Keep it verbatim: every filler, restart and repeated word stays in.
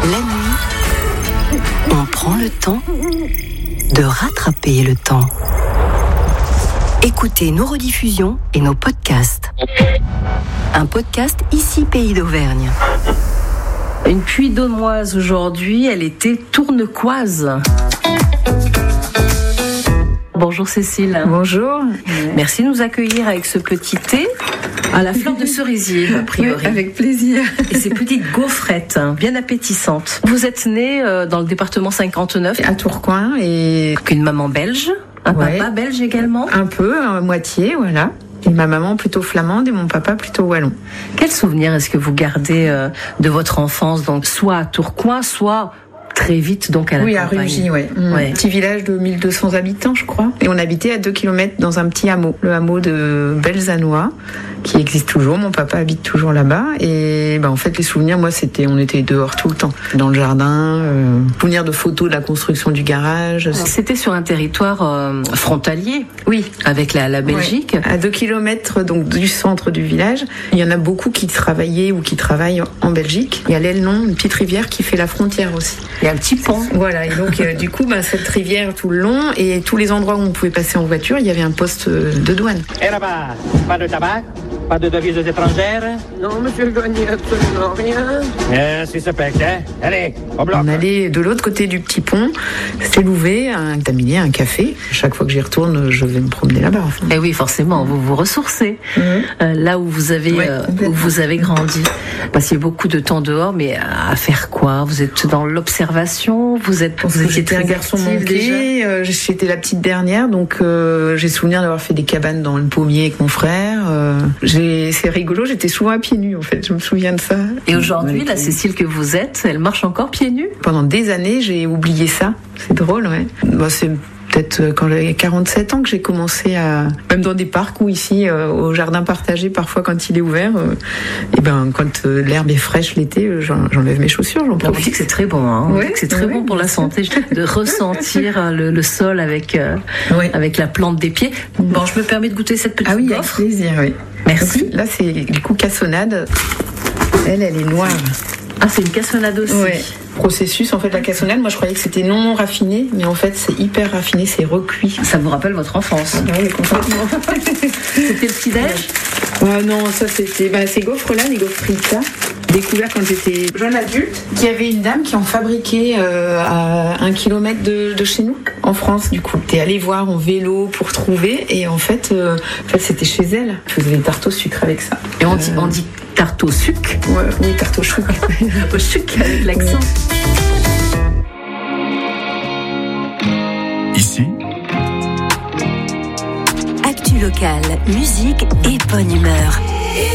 La nuit, on prend le temps de rattraper le temps. Écoutez nos rediffusions et nos podcasts. Un podcast ici Pays d'Auvergne. Une Puy-d'Aumoise aujourd'hui, elle était tournecoise. Bonjour Cécile. Bonjour. Merci de nous accueillir avec ce petit thé à la fleur de cerisier, a priori. Oui, avec plaisir. Et ces petites gaufrettes, hein, bien appétissantes. Vous êtes née euh, dans le département cinquante-neuf. À Tourcoing et... Une maman belge, un ouais. papa belge également. Un peu, à moitié, voilà. Et ma maman plutôt flamande et mon papa plutôt wallon. Quel souvenir est-ce que vous gardez euh, de votre enfance, donc soit à Tourcoing, soit... très vite donc à la oui, campagne. Oui, à Rugy, ouais. Mmh. ouais. Petit village de mille deux cents habitants, je crois. Et on habitait à deux kilomètres dans un petit hameau, le hameau de Belzanois, qui existe toujours. Mon papa habite toujours là-bas. Et ben, en fait, les souvenirs, moi, c'était, on était dehors tout le temps, dans le jardin. Euh, souvenirs de photos de la construction du garage. C'était sur un territoire euh, frontalier. Oui, avec la, la Belgique. Ouais. À deux kilomètres donc du centre du village, il y en a beaucoup qui travaillaient ou qui travaillent en Belgique. Il y a l'Elnon, une petite rivière qui fait la frontière aussi. Il y a un petit pont. Voilà, et donc euh, du coup, bah, cette rivière tout le long et tous les endroits où on pouvait passer en voiture, il y avait un poste de douane. Et là-bas, pas de tabac, pas de devises étrangères? Non, monsieur le douanier, absolument rien. Eh, si ça pèque, hein? Allez, au bloc. On allait de l'autre côté du petit pont, c'est Louvet, un tamilier, un café. Chaque fois que j'y retourne, je vais me promener là-bas. Enfin. Et oui, forcément, vous vous ressourcez mmh. euh, là où vous avez ouais, euh, où vous avez grandi. Passiez beaucoup de temps dehors, mais à faire quoi? Vous êtes dans l'observation, vous êtes. Vous J'étais un garçon manqué. Euh, j'étais la petite dernière, donc euh, j'ai souvenir d'avoir fait des cabanes dans le pommier avec mon frère. Euh, j'ai, c'est rigolo, j'étais souvent à pieds nus en fait. Je me souviens de ça. Et aujourd'hui, ouais, la Cécile que vous êtes, elle marche encore pieds nus? Pendant des années, j'ai oublié ça. C'est drôle, ouais. Bah, c'est peut-être quand j'avais quarante-sept ans que j'ai commencé à, même dans des parcs ou ici euh, au jardin partagé, parfois quand il est ouvert, euh, et ben quand euh, l'herbe est fraîche l'été, euh, j'en, j'enlève mes chaussures. J'en on dit que c'est très bon, hein. On ouais, dit que c'est très ouais, bon pour la santé de ressentir le, le sol avec euh, ouais. avec la plante des pieds. Bon, je me permets de goûter cette petite ah oui, gaufre. Avec plaisir, oui. Merci. Donc, là, c'est du coup cassonade. Elle, elle est noire. Ah, c'est une cassonade aussi. Ouais. Processus, en fait, la cassonade, moi je croyais que c'était non raffiné, mais en fait c'est hyper raffiné, c'est recuit. Ça vous rappelle votre enfance? Ah oui, complètement. C'était le petit-déj? Ah non, ça c'était, bah, ces gaufres-là, les gaufres Rita, découvert quand j'étais jeune adulte, qu'il y avait une dame qui en fabriquait euh, à un kilomètre de, de chez nous, en France, du coup. T'es allé voir en vélo pour trouver, et en fait, euh, en fait c'était chez elle. Je faisais des tartes au sucre avec ça. Et on dit, euh... on dit tarte au sucre? Ouais, oui, tarte au sucre. Au sucre avec l'accent. Ici, actu locale, musique et bonne humeur.